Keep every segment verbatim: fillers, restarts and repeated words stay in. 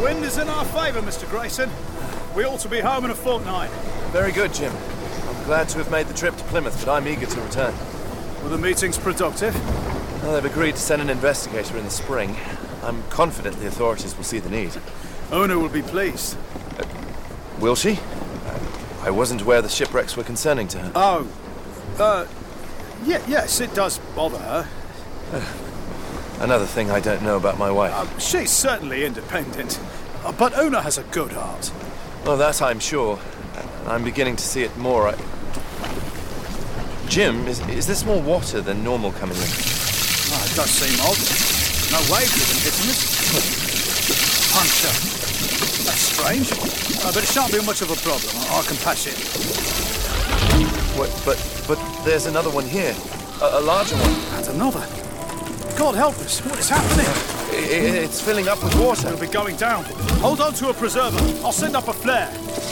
wind is in our favour, Mister Grayson. We ought to be home in a fortnight. Very good, Jim. I'm glad to have made the trip to Plymouth, but I'm eager to return. Were the meetings productive? Well, they've agreed to send an investigator in the spring. I'm confident the authorities will see the need. Ona will be pleased. Uh, will she? Uh, I wasn't aware the shipwrecks were concerning to her. Oh. Uh... Yeah, yes, it does bother her. Uh, another thing I don't know about my wife. Uh, she's certainly independent. Uh, but Ona has a good heart. Well, that I'm sure. I'm beginning to see it more. I... Jim, is, is this more water than normal coming in? Oh, it does seem odd. No waves have been hitting us. Puncture. That's strange. Uh, but it shan't be much of a problem. I, I can patch it. What, but, but there's another one here. A, a larger one. And another. God help us. What is happening? It, it's filling up with water. It'll be going down. Hold on to a preserver. I'll send up a flare.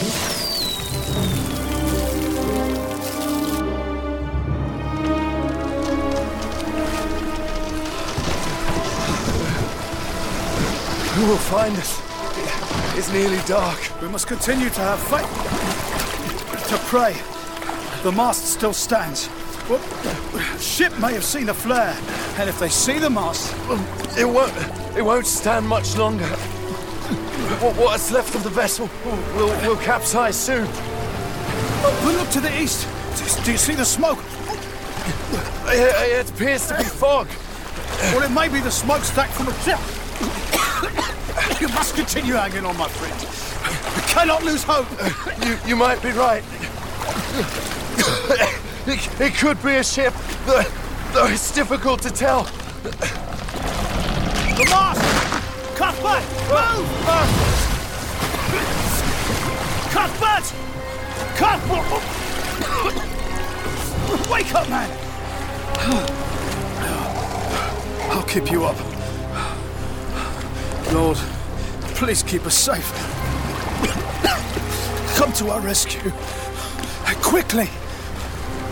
Who will find us? It's nearly dark. We must continue to have faith. To pray. The mast still stands. Well, ship may have seen a flare, and if they see the mast, it won't. It won't stand much longer. What, what's left of the vessel will will capsize soon. But look to the east. Do you see the smoke? It, it appears to be fog. Well, it may be the smokestack from a ship. You must continue hanging on, my friend. We cannot lose hope. You you might be right. It, it could be a ship, though, though it's difficult to tell. The mast! Cuthbert! Move! Cuthbert! Cuthbert! Wake up, man! I'll keep you up. Lord, please keep us safe. Come to our rescue. Quickly!